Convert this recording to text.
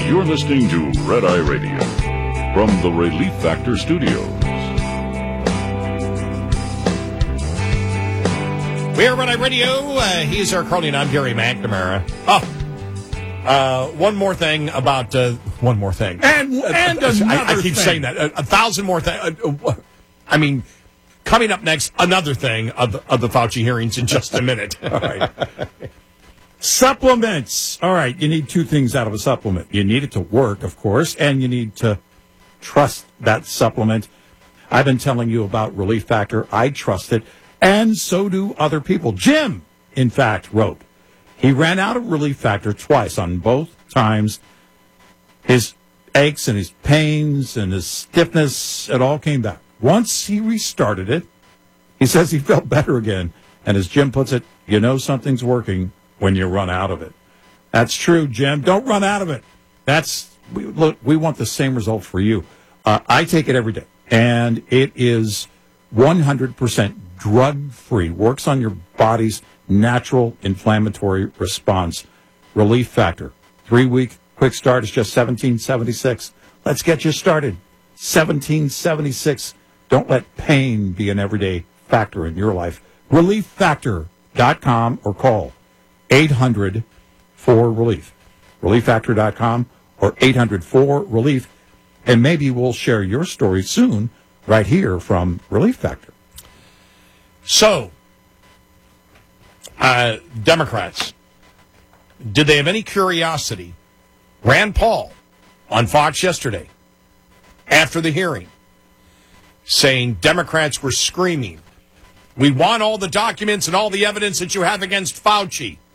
You're listening to Red Eye Radio from the Relief Factor Studios. We are Red Eye Radio. He's our Carly and I'm Gary McNamara. One more thing about one more thing. And another I keep thing. saying that. A thousand more things. I mean, coming up next, another thing of the Fauci hearings in just a minute. All right. Supplements. All right, you need two things out of a supplement. You need it to work, of course, and you need to trust that supplement. I've been telling you about Relief Factor. I trust it, and so do other people. Jim, in fact, wrote, he ran out of Relief Factor twice. On both times, his aches and his pains and his stiffness, it all came back. Once he restarted it, he says he felt better again. And as Jim puts it, you know something's working when you run out of it. That's true, Jim. Don't run out of it. We want the same result for you. I take it every day, and it is 100% drug-free. Works on your body's natural inflammatory response. Relief Factor. 3-week quick start is just $17.76. Let's get you started. $17.76. Don't let pain be an everyday factor in your life. ReliefFactor.com or call 800-4RELIEF. ReliefFactor.com or 800-4RELIEF. And maybe we'll share your story soon right here from Relief Factor. So, Democrats, did they have any curiosity? Rand Paul on Fox yesterday, after the hearing, saying Democrats were screaming, we want all the documents and all the evidence that you have against Fauci.